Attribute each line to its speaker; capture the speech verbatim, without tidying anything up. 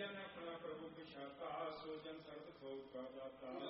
Speaker 1: जन अपना प्रभु पिछाता, सो जन सर्व थोक का दाता।